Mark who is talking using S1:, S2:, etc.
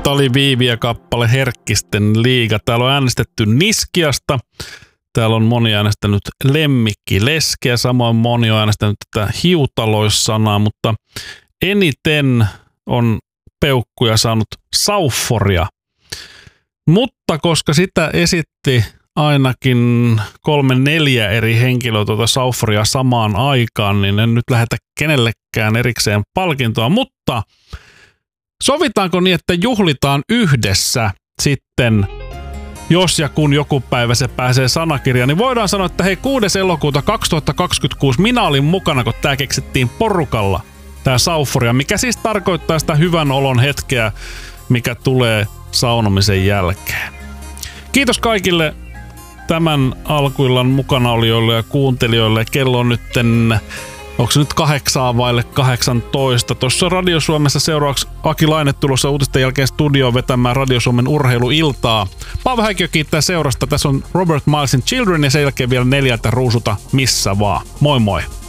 S1: Tää oli Viivi ja kappale Herkkisten liiga. Täällä on äänestetty Niskiasta. Täällä on moni äänestänyt Lemmikkileskeä. Samoin moni on äänestänyt tätä hiutaloissanaa, mutta eniten on peukkuja saanut Saufforia. Mutta koska sitä esitti ainakin 3-4 eri henkilöä tuota Saufforia samaan aikaan, niin en nyt lähetä kenellekään erikseen palkintoa, mutta sovitaanko niin, että juhlitaan yhdessä sitten, jos ja kun joku päivä se pääsee sanakirjaan, niin voidaan sanoa, että hei 6. elokuuta 2026 minä olin mukana, kun tää keksittiin porukalla, tää Saufforia, mikä siis tarkoittaa sitä hyvän olon hetkeä, mikä tulee saunomisen jälkeen. Kiitos kaikille tämän alkuillan mukana olijoille ja kuuntelijoille. Kello on nytten, onko se nyt 8:18? Tuossa Radio Suomessa seuraavaksi Aki Laine tulossa uutisten jälkeen studioon vetämään Radio Suomen urheiluiltaa. Paavo Häikkiö kiittää seurasta. Tässä on Robert Milesin Children ja sen jälkeen vielä 4 ruusuta missä vaan. Moi moi!